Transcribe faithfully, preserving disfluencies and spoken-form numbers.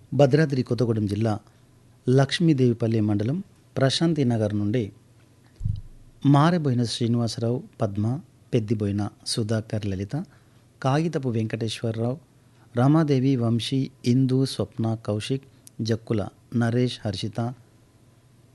భద్రాద్రి కొత్తగూడెం జిల్లా లక్ష్మీదేవిపల్లి మండలం ప్రశాంతి నగర్ నుండి మారెబోయిన శ్రీనివాసరావు, పద్మ, పెద్దిబోయిన సుధాకర్, లలిత, కాగితపు వెంకటేశ్వరరావు, రమాదేవి, వంశీ, ఇందు, స్వప్న, కౌశిక్, జక్కుల నరేష్, హర్షిత,